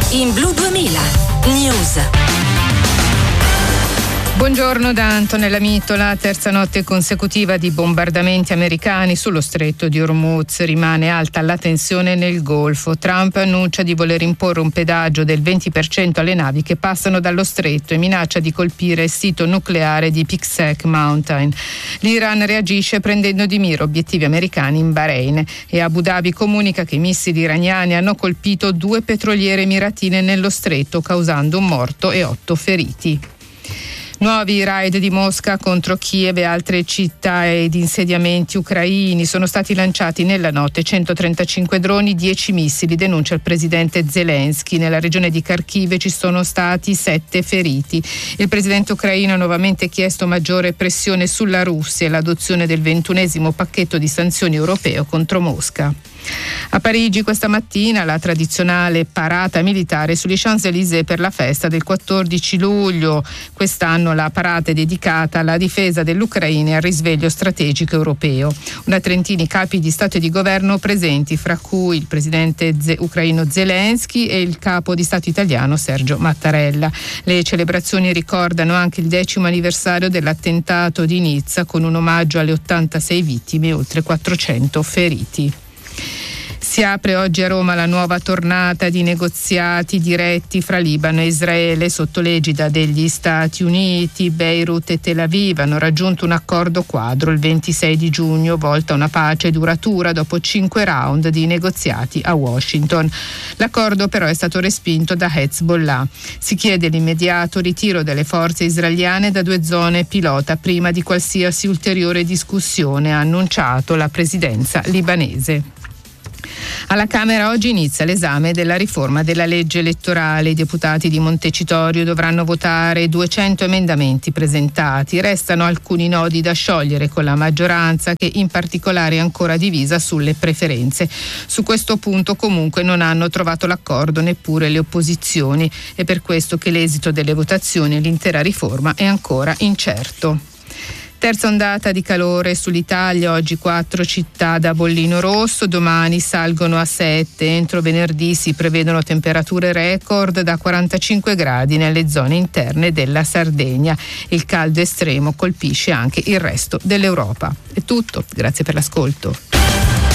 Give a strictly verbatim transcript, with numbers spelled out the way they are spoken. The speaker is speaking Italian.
in Blu duemila News. Buongiorno da Antonella Mittola. Terza notte consecutiva di bombardamenti americani sullo stretto di Hormuz. Rimane alta la tensione nel Golfo. Trump annuncia di voler imporre un pedaggio del venti per cento alle navi che passano dallo stretto e minaccia di colpire il sito nucleare di Piksak Mountain. L'Iran reagisce prendendo di mira obiettivi americani in Bahrain e Abu Dhabi comunica che i missili iraniani hanno colpito due petroliere emiratine nello stretto, causando un morto e otto feriti. Nuovi raid di Mosca contro Kiev e altre città ed insediamenti ucraini. Sono stati lanciati nella notte centotrentacinque droni, dieci missili, denuncia il presidente Zelensky. Nella regione di Kharkiv ci sono stati sette feriti. Il presidente ucraino ha nuovamente chiesto maggiore pressione sulla Russia e l'adozione del ventunesimo pacchetto di sanzioni europeo contro Mosca. A Parigi questa mattina la tradizionale parata militare sugli Champs-Élysées per la festa del quattordici luglio. Quest'anno la parata è dedicata alla difesa dell'Ucraina e al risveglio strategico europeo. Una trentina di capi di Stato e di Governo presenti, fra cui il presidente ze- ucraino Zelensky e il capo di Stato italiano Sergio Mattarella. Le celebrazioni ricordano anche il decimo anniversario dell'attentato di Nizza, con un omaggio alle ottantasei vittime e oltre quattrocento feriti. Si apre oggi a Roma la nuova tornata di negoziati diretti fra Libano e Israele sotto l'egida degli Stati Uniti. Beirut e Tel Aviv hanno raggiunto un accordo quadro il ventisei di giugno, volta a una pace duratura dopo cinque round di negoziati a Washington. L'accordo però è stato respinto da Hezbollah. Si chiede l'immediato ritiro delle forze israeliane da due zone pilota prima di qualsiasi ulteriore discussione, ha annunciato la presidenza libanese. Alla Camera oggi inizia l'esame della riforma della legge elettorale. I deputati di Montecitorio dovranno votare duecento emendamenti presentati. Restano alcuni nodi da sciogliere con la maggioranza, che in particolare è ancora divisa sulle preferenze. Su questo punto comunque non hanno trovato l'accordo neppure le opposizioni. È per questo che l'esito delle votazioni e l'intera riforma è ancora incerto. Terza ondata di calore sull'Italia, oggi quattro città da bollino rosso, domani salgono a sette, entro venerdì si prevedono temperature record da quarantacinque gradi nelle zone interne della Sardegna. Il caldo estremo colpisce anche il resto dell'Europa. È tutto, grazie per l'ascolto.